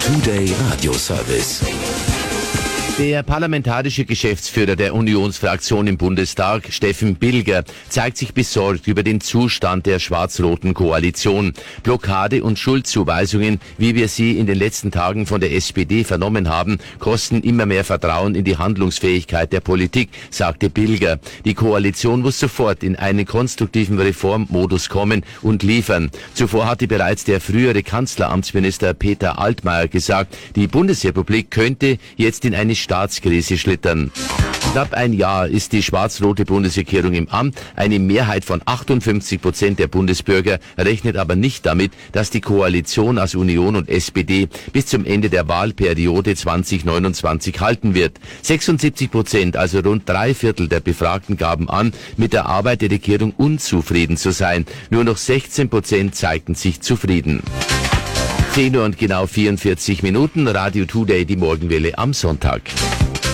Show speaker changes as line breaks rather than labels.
Today Radio Service.
Der parlamentarische Geschäftsführer der Unionsfraktion im Bundestag, Steffen Bilger, zeigt sich besorgt über den Zustand der schwarz-roten Koalition. Blockade und Schuldzuweisungen, wie wir sie in den letzten Tagen von der SPD vernommen haben, kosten immer mehr Vertrauen in die Handlungsfähigkeit der Politik, sagte Bilger. Die Koalition muss sofort in einen konstruktiven Reformmodus kommen und liefern. Zuvor hatte bereits der frühere Kanzleramtsminister Peter Altmaier gesagt, die Bundesrepublik könnte jetzt in eine Staatskrise schlittern. Knapp ein Jahr ist die schwarz-rote Bundesregierung im Amt. Eine Mehrheit von 58% der Bundesbürger rechnet aber nicht damit, dass die Koalition aus Union und SPD bis zum Ende der Wahlperiode 2029 halten wird. 76%, also rund 3/4 der Befragten, gaben an, mit der Arbeit der Regierung unzufrieden zu sein. Nur noch 16% zeigten sich zufrieden. 10 Uhr und genau 44 Minuten, Radio Today, die Morgenwelle am Sonntag.